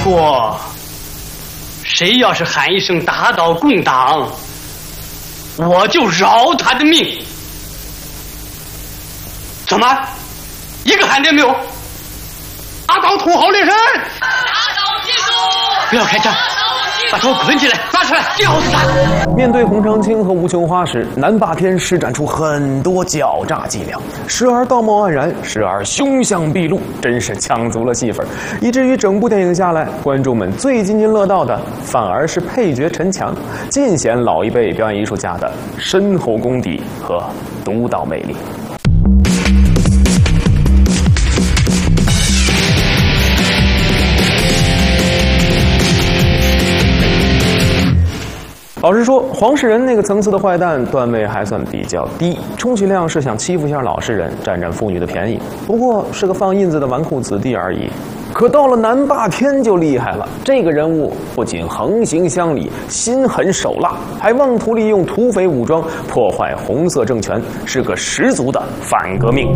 过，谁要是喊一声打倒共党，我就饶他的命。怎么，一个喊的没有？打倒土豪劣绅！ 打倒技术！ 不要开战！把他捆起来，抓出来，吊死他！ 面对洪长青和吴琼花时，南霸天施展出很多狡诈伎俩，时而道貌岸然，时而凶相毕露，真是抢足了戏份，以至于整部电影下来，观众们最津津乐道的反而是配角陈强，尽显老一辈表演艺术家的深厚功底和独到魅力。老实说，黄世仁那个层次的坏蛋段位还算比较低，充其量是想欺负一下老实人，占占妇女的便宜，不过是个放印子的纨绔子弟而已。可到了南霸天就厉害了，这个人物不仅横行乡里，心狠手辣，还妄图利用土匪武装破坏红色政权，是个十足的反革命。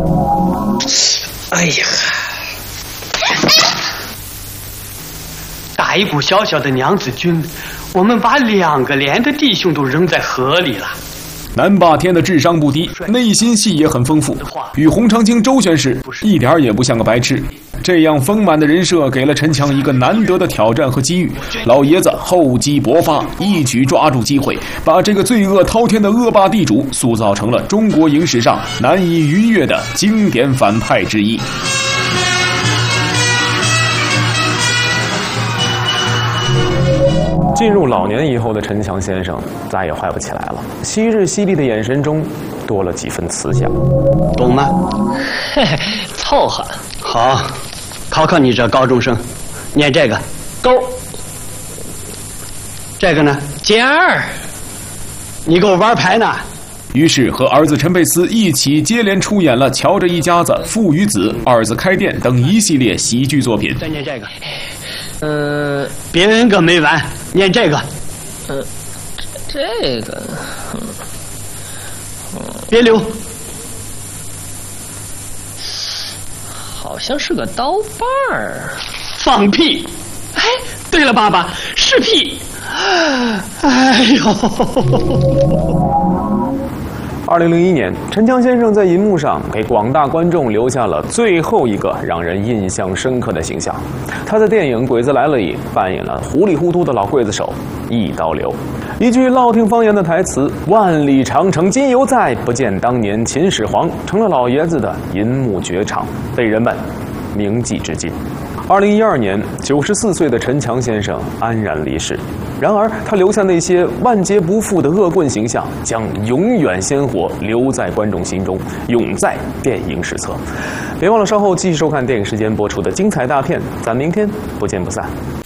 哎呀！打一股小小的娘子军，我们把2个连的弟兄都扔在河里了。 南霸天的智商不低，内心戏也很丰富，与洪长青周旋时一点也不像个白痴。这样丰满的人设给了陈强一个难得的挑战和机遇。老爷子厚积薄发，一举抓住机会，把这个罪恶滔天的恶霸地主塑造成了中国影史上难以逾越的经典反派之一。 进入老年以后的陈强先生再也坏不起来了，昔日犀利的眼神中多了几分慈祥。 懂吗？ 嘿嘿，凑合。 好，考考你这高中生，念这个勾，这个呢尖儿。 你给我玩牌呢？ 于是和儿子陈佩斯一起接连出演了《乔着一家子》《父与子》《二子开店》等一系列喜剧作品。 再念这个。别人个没完，念这个。 这个， 别留。 好像是个刀把儿。 放屁！哎，对了，爸爸，是屁。哎呦 ！2001年，陈强先生在银幕上给广大观众留下了最后一个让人印象深刻的形象。他在电影《鬼子来了》里扮演了糊里糊涂的老刽子手一刀流。一句烙听方言的台词“万里长城今犹在，不见当年秦始皇”成了老爷子的银幕绝唱，被人们铭记至今。2012年，94岁的陈强先生安然离世。然而，他留下那些万劫不复的恶棍形象，将永远鲜活留在观众心中，永在电影史册。别忘了稍后继续收看电影时间播出的精彩大片，咱明天不见不散。